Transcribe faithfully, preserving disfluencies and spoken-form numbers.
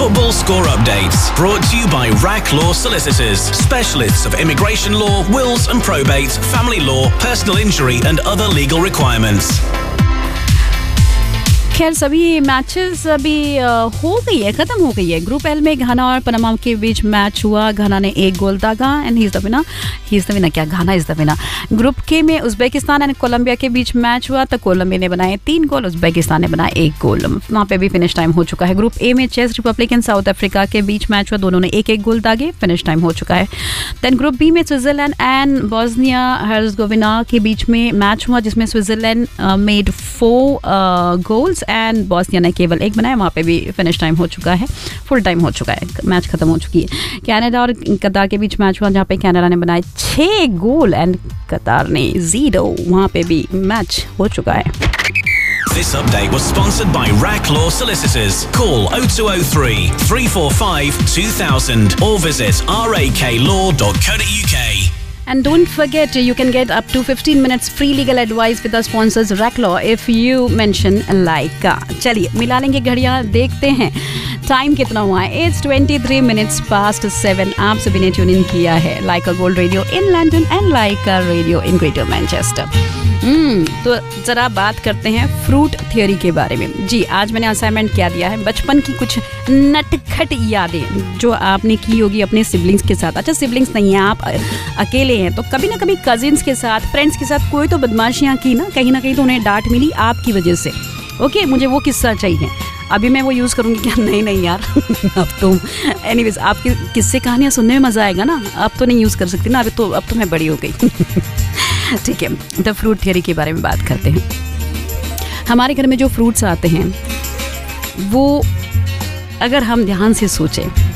Football score updates brought to you by R A C Law Solicitors, specialists of immigration law, wills and probate, family law, personal injury and other legal requirements. खैर सभी matches अभी हो गई है, ख़त्म हो गई है. ग्रुप एल में घाना और पनामा के बीच मैच हुआ. घाना ने एक गोल दागा and he is the winner. He is the winner क्या, घाना इज़ द विनर. ग्रुप के में उज़्बेकिस्तान एंड कोलंबिया के बीच मैच हुआ तो कोलंबिया ने बनाए तीन गोल, उज़्बेकिस्तान ने बनाए एक गोल. वहाँ पे भी फिनिश टाइम हो चुका है. ग्रुप ए में check Republic and south Africa के बीच मैच हुआ. दोनों ने एक एक गोल दागे. फिनिश टाइम हो चुका है. देन ग्रुप बी में स्विट्ज़रलैंड एंड बॉस्निया हर्ज़गोविना के बीच में मैच हुआ जिसमें Switzerland made four goals and Bosnia ने केवल एक बनाया. वहाँ पे भी फिनिश टाइम हो चुका है, फुल टाइम हो चुका है, मैच खत्म हो चुकी है. कनाडा और कतार के बीच मैच हुआ जहाँ पे कनाडा ने बनाए छः गोल एंड कतार ने जीरो. वहाँ पे भी मैच हो चुका है. This update was sponsored by R A C Law Solicitors. Call oh two oh three, three four five, two thousand or visit r a k law dot co dot u k. And don't forget, you can get up to fifteen minutes free legal advice with our sponsors R A C Law if you mention Laika. चलिए मिला लेंगे घड़ियाँ, देखते हैं time कितना हुआ है. It's twenty-three minutes past seven. आप सभी ने ट्यून इन किया है लाइका gold radio in London and Lyca radio in greater Manchester. हम्म तो ज़रा बात करते हैं फ्रूट थियोरी के बारे में. जी आज मैंने असाइनमेंट क्या दिया है, बचपन की कुछ नटखट यादें जो आपने की होगी अपने सिबलिंग्स के साथ. अच्छा सिबलिंग्स नहीं हैं, आप अकेले हैं तो कभी ना कभी कजिन्स के साथ, फ्रेंड्स के साथ कोई तो बदमाशियाँ की ना, कहीं ना कहीं तो उन्हें डांट मिली आपकी वजह से. ओके मुझे वो किस्सा चाहिए. अभी मैं वो यूज़ करूँगी क्या? नहीं नहीं यार अब तो एनीवेज आपकी किस्से कहानियाँ सुनने में मज़ा आएगा ना. अब तो नहीं यूज़ कर सकती ना, अभी तो अब तो मैं बड़ी हो गई. ठीक है, द फ्रूट थियरी के बारे में बात करते हैं. हमारे घर में जो फ्रूट्स आते हैं वो अगर हम ध्यान से सोचें